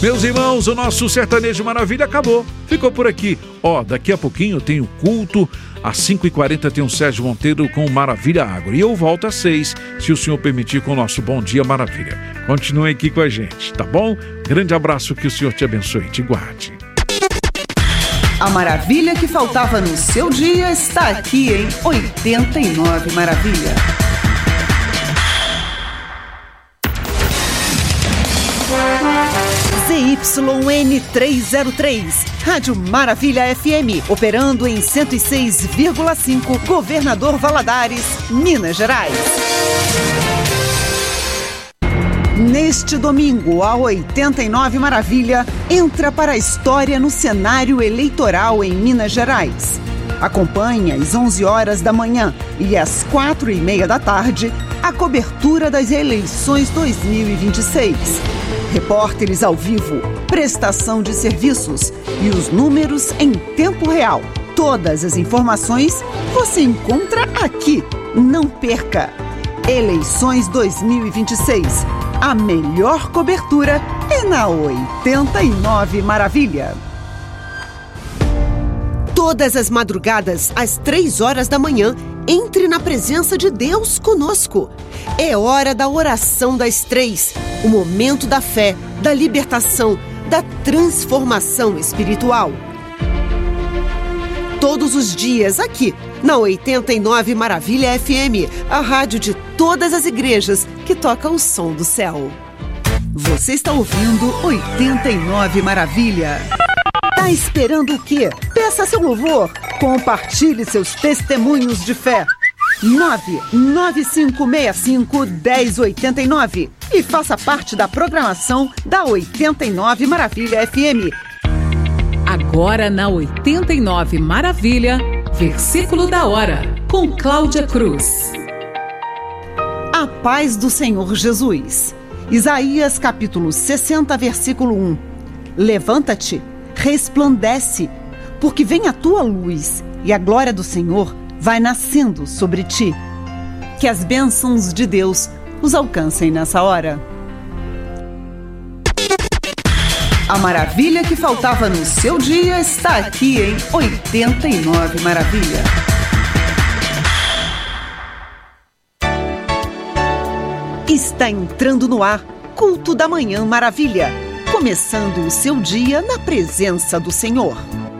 Meus irmãos, o nosso Sertanejo Maravilha acabou. Ficou por aqui. Daqui a pouquinho tem o culto. Às 5h40 tem o Sérgio Monteiro com Maravilha Agro. E eu volto às 6, se o senhor permitir, com o nosso Bom Dia Maravilha. Continue aqui com a gente, tá bom? Grande abraço, que o Senhor te abençoe e te guarde. A maravilha que faltava no seu dia está aqui em 89 Maravilha. ZYN303, Rádio Maravilha FM, operando em 106,5, Governador Valadares, Minas Gerais. Neste domingo, a 89 Maravilha entra para a história no cenário eleitoral em Minas Gerais. Acompanhe às 11 horas da manhã e às 4h30 da tarde a cobertura das eleições 2026. Repórteres ao vivo, prestação de serviços e os números em tempo real. Todas as informações você encontra aqui. Não perca! Eleições 2026. A melhor cobertura é na 89 Maravilha. Todas as madrugadas, às 3 horas da manhã, entre na presença de Deus conosco. É hora da oração das 3, o momento da fé, da libertação, da transformação espiritual. Todos os dias aqui, na 89 Maravilha FM, a rádio de todas as igrejas que toca o som do céu. Você está ouvindo 89 Maravilha. Tá esperando o quê? Peça seu louvor. Compartilhe seus testemunhos de fé. 99565-1089 e faça parte da programação da 89 Maravilha FM. Agora na 89 Maravilha, versículo da hora, com Cláudia Cruz. A paz do Senhor Jesus. Isaías capítulo 60, versículo 1. Levanta-te, resplandece, porque vem a tua luz e a glória do Senhor vai nascendo sobre ti. Que as bênçãos de Deus os alcancem nessa hora. A maravilha que faltava no seu dia está aqui em 89 Maravilha. Está entrando no ar Culto da Manhã Maravilha, começando o seu dia na presença do Senhor.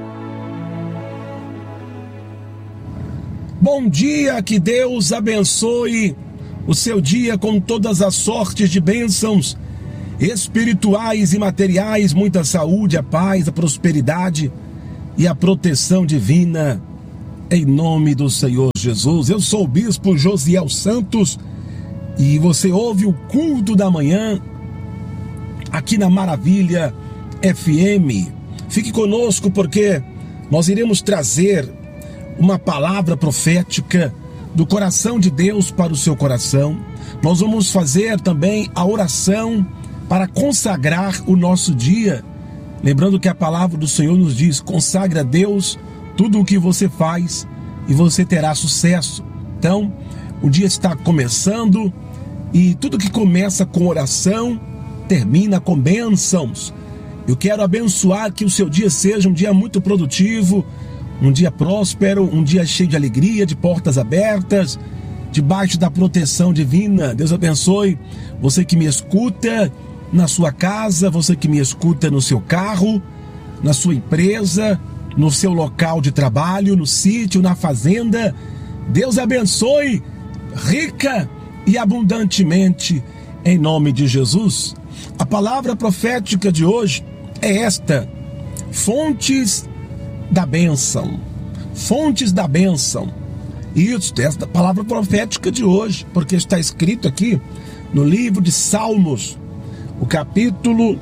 Bom dia, que Deus abençoe o seu dia com todas as sortes de bênçãos espirituais e materiais, muita saúde, a paz, a prosperidade e a proteção divina, em nome do Senhor Jesus. Eu sou o Bispo Josiel Santos e você ouve o Culto da Manhã aqui na Maravilha FM. Fique conosco porque nós iremos trazer uma palavra profética do coração de Deus para o seu coração. Nós vamos fazer também a oração para consagrar o nosso dia. Lembrando que a palavra do Senhor nos diz: consagre a Deus tudo o que você faz e você terá sucesso. Então, o dia está começando e tudo que começa com oração termina com bênçãos. Eu quero abençoar que o seu dia seja um dia muito produtivo, um dia próspero, um dia cheio de alegria, de portas abertas, debaixo da proteção divina. Deus abençoe você que me escuta na sua casa, você que me escuta no seu carro, na sua empresa, no seu local de trabalho, no sítio, na fazenda. Deus abençoe rica e abundantemente, em nome de Jesus. A palavra profética de hoje é esta: fontes da bênção. Fontes da bênção. Isso, esta palavra profética de hoje, porque está escrito aqui no livro de Salmos, o capítulo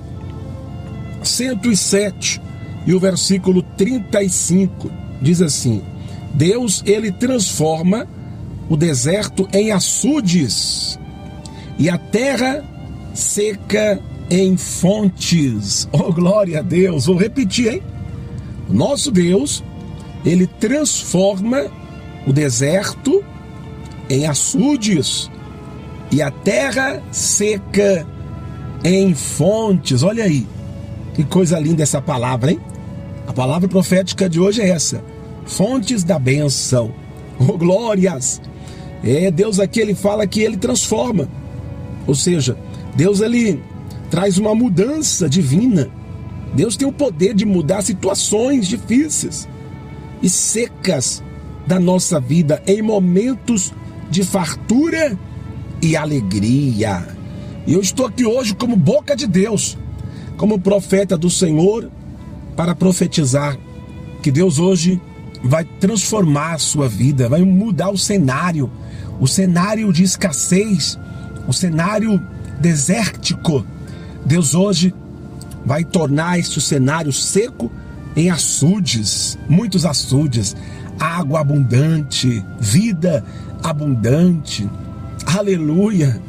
107 e o versículo 35, diz assim: Deus, ele transforma o deserto em açudes e a terra seca em fontes. Oh, glória a Deus! Vou repetir, hein? O nosso Deus, ele transforma o deserto em açudes e a terra seca em fontes. Olha aí, Que coisa linda essa palavra, hein? A palavra profética de hoje é essa: fontes da bênção. Oh, glórias! Deus aqui, ele fala que ele transforma. Ou seja, Deus, ele traz uma mudança divina. Deus tem o poder de mudar situações difíceis e secas da nossa vida em momentos de fartura e alegria. E eu estou aqui hoje como boca de Deus, como profeta do Senhor, para profetizar que Deus hoje vai transformar a sua vida, vai mudar o cenário de escassez, o cenário desértico. Deus hoje vai tornar este cenário seco em açudes, muitos açudes, água abundante, vida abundante. Aleluia!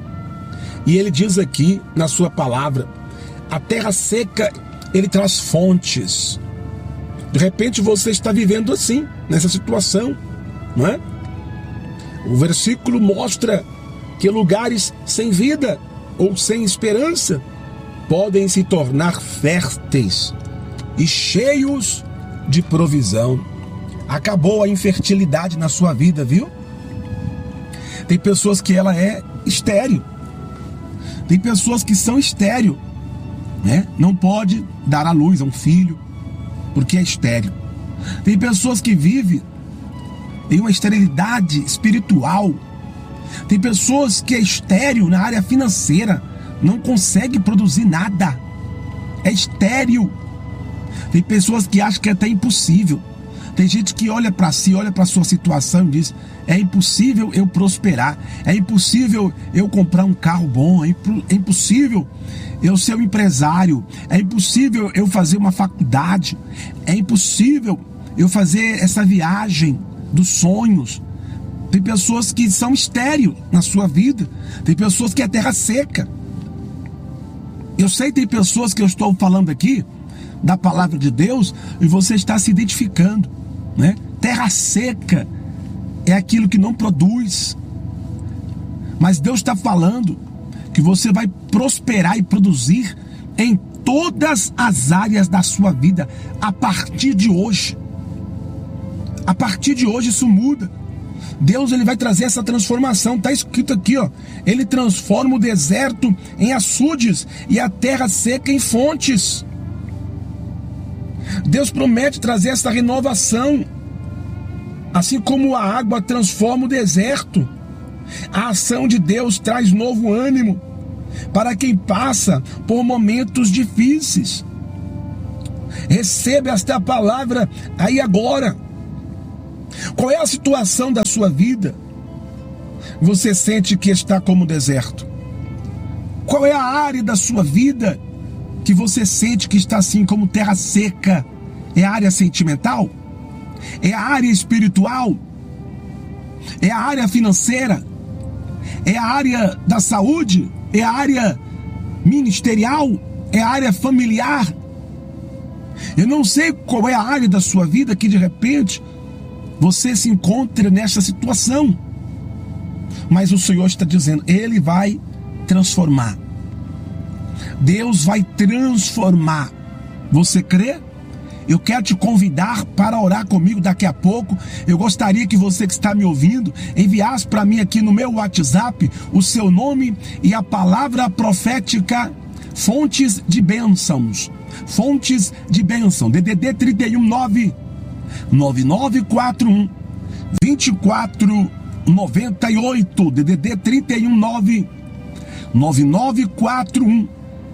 E ele diz aqui na sua palavra: a terra seca, ele traz fontes. De repente você está vivendo assim, nessa situação, não é? O versículo mostra que lugares sem vida ou sem esperança podem se tornar férteis e cheios de provisão. Acabou a infertilidade na sua vida, viu? Tem pessoas que ela é estéril. Tem pessoas que são estéril, né? Não pode dar à luz a um filho porque é estéril. Tem pessoas que vivem em uma esterilidade espiritual. Tem pessoas que é estéril na área financeira, não consegue produzir nada, é estéril. Tem pessoas que acham que é até impossível. Tem gente que olha para si, olha para a sua situação e diz: é impossível eu prosperar, é impossível eu comprar um carro bom, é impossível eu ser um empresário, é impossível eu fazer uma faculdade, é impossível eu fazer essa viagem dos sonhos. Tem pessoas que são estéreis na sua vida, tem pessoas que é terra seca. Eu sei que tem pessoas que eu estou falando aqui da palavra de Deus e você está se identificando, né? Terra seca é aquilo que não produz, mas Deus está falando que você vai prosperar e produzir em todas as áreas da sua vida a partir de hoje. A partir de hoje isso muda. Deus, ele vai trazer essa transformação. Está escrito aqui, ó: ele transforma o deserto em açudes e a terra seca em fontes. Deus promete trazer essa renovação, assim como a água transforma o deserto. A ação de Deus traz novo ânimo para quem passa por momentos difíceis. Receba esta palavra aí agora. Qual é a situação da sua vida? Você sente que está como deserto? Qual é a área da sua vida que você sente que está assim como terra seca? É a área sentimental? É a área espiritual? É a área financeira? É a área da saúde? É a área ministerial? É a área familiar? Eu não sei qual é a área da sua vida que de repente você se encontra nessa situação, mas o Senhor está dizendo: ele vai transformar. Deus vai transformar. Você crê? Eu quero te convidar para orar comigo daqui a pouco. Eu gostaria que você que está me ouvindo enviasse para mim aqui no meu WhatsApp o seu nome e a palavra profética Fontes de Bênçãos. Fontes de Bênção. DDD 319 9941 2498. DDD 319 9941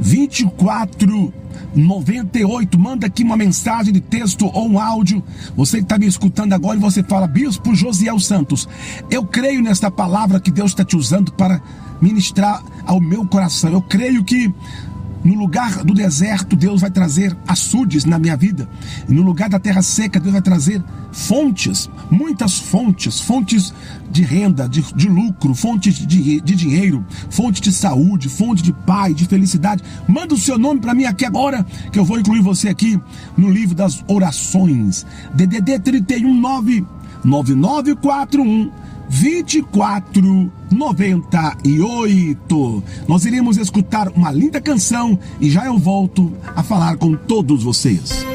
2498. Manda aqui uma mensagem de texto ou um áudio. Você que está me escutando agora e você fala: Bispo Josiel Santos, eu creio nesta palavra que Deus está te usando para ministrar ao meu coração. Eu creio que no lugar do deserto Deus vai trazer açudes na minha vida, e no lugar da terra seca Deus vai trazer fontes, muitas fontes, fontes de renda, de lucro, fontes de dinheiro, fonte de saúde, fonte de paz, de felicidade. Manda o seu nome para mim aqui agora, que eu vou incluir você aqui no livro das orações. DDD 319 9941 2498. Nós iremos escutar uma linda canção e já eu volto a falar com todos vocês.